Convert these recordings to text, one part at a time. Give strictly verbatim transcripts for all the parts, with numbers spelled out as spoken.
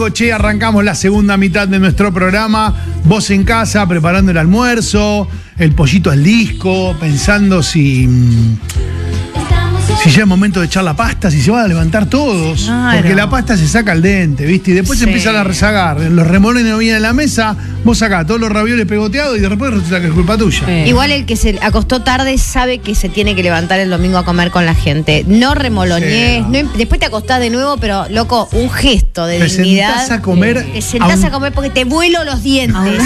Che, arrancamos la segunda mitad de nuestro programa. Vos en casa, preparando el almuerzo, el pollito al disco, pensando si... Si ya es momento de echar la pasta, si se van a levantar todos. Claro. Porque la pasta se saca al dente, ¿viste? Y después sí. se empiezan a rezagar. Los remolones no vienen a la mesa, vos sacás todos los ravioles pegoteados y después resulta que es culpa tuya. Sí. Igual el que se acostó tarde sabe que se tiene que levantar el domingo a comer con la gente. No remolonees, sí. no, después te acostás de nuevo, pero loco, un gesto de te dignidad. Te sentás a comer. Te sentás a, a comer porque te vuelo los dientes.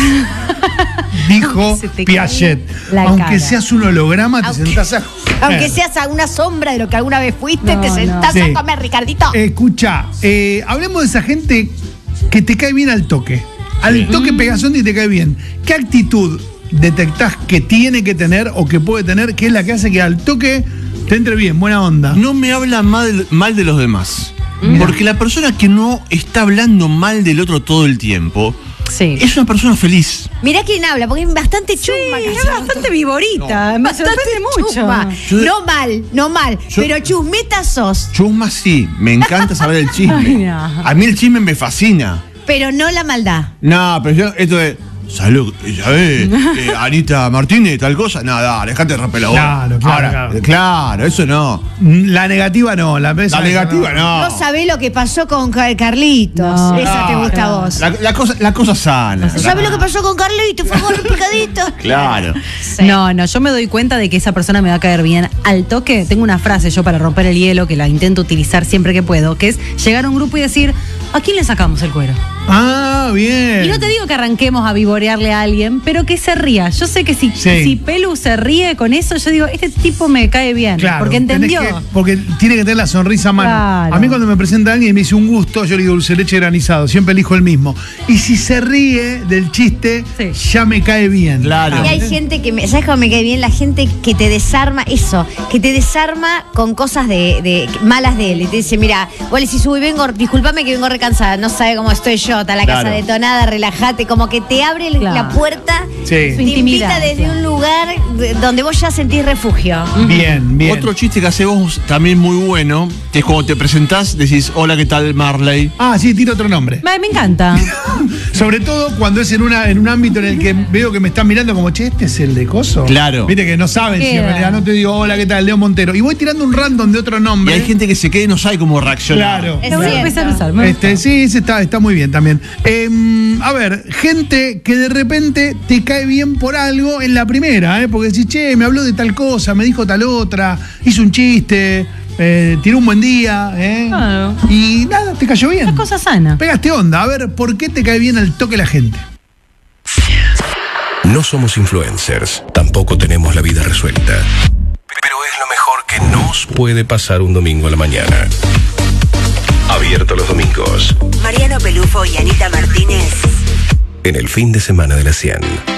Dijo Piaget. Aunque cara. seas un holograma, te aunque, sentás a Aunque seas a una sombra de lo que alguna vez fuiste, no, te sentás no. a comer, Ricardito. Escucha, eh, hablemos de esa gente que te cae bien al toque. Al sí. toque pegazón y te cae bien. ¿Qué actitud detectás que tiene que tener o que puede tener, que es la que hace que al toque te entre bien, buena onda? No me habla mal, mal de los demás. Mira. Porque la persona que no está hablando mal del otro todo el tiempo... Sí. Es una persona feliz. Mirá quién habla, porque es bastante chusma. Sí, es bastante viborita. No. Me bastante mucho. Yo, no mal, no mal, yo, pero chusmeta sos. Chusma sí, me encanta saber el chisme. Ay, no. A mí el chisme me fascina. Pero no la maldad. No, pero yo, esto de... Salud, ¿sabés? Eh, Anita Martínez, tal cosa. Nada, dejate de romper la boca. Claro, claro, Ahora, claro. Claro, eso no. La negativa no, la La negativa no. No, no sabés lo que pasó con Carlitos. No, Esa no, te gusta no. a vos. La, la, cosa, la cosa sana. ¿No sabés lo que pasó con Carlitos? Fue con picadito. Claro. Sí. No, no, yo me doy cuenta de que esa persona me va a caer bien al toque. Tengo una frase yo para romper el hielo que la intento utilizar siempre que puedo, que es llegar a un grupo y decir, ¿a quién le sacamos el cuero? Ah, bien. Y no te digo que arranquemos a vivorearle a alguien, pero que se ría. Yo sé que si, sí. si Pelu se ríe con eso, yo digo, este tipo me cae bien. Claro, porque entendió. Que, porque tiene que tener la sonrisa a mano. Claro. A mí cuando me presenta alguien y me dice un gusto, yo le digo dulce de leche granizado. Siempre elijo el mismo. Y si se ríe del chiste, sí. ya me cae bien. Claro. Y hay gente que, me, ¿sabes cómo me cae bien? La gente que te desarma eso, que te desarma con cosas de, de malas de él. Y te dice, mira, vos le decís, uy, vengo, discúlpame que vengo recansada, no sabe cómo estoy yo. Está la claro. casa detonada, relájate, como que te abre claro. la puerta, sí. te invita desde claro. un lugar donde vos ya sentís refugio. Bien, bien. Otro chiste que hace vos también muy bueno, que es cuando te presentás, decís, hola, ¿qué tal, Marley? Ah, sí, tiro otro nombre. Me, me encanta. Sobre todo cuando es en una en un ámbito en el que veo que me están mirando como, che, este es el de coso. Claro. Viste que no saben si en realidad no te digo, hola, ¿qué tal, Leo Montero? Y voy tirando un random de otro nombre. Y hay gente que se queda y no sabe cómo reaccionar. Claro. Es voy a empezar a usar. Este, sí, sí, está, está muy bien también. Eh, a ver, gente que de repente te cae bien por algo en la primera, ¿eh? Porque decís, che, me habló de tal cosa, me dijo tal otra, hizo un chiste, eh, tiró un buen día, ¿eh? Claro. Y nada, te cayó bien. Una cosa sana. Pegaste onda. A ver, ¿por qué te cae bien al toque la gente? No somos influencers, tampoco tenemos la vida resuelta. Pero es lo mejor que nos puede pasar un domingo a la mañana. Abierto los domingos. Mariano Pelufo y Anita Martínez. En el fin de semana de la cien.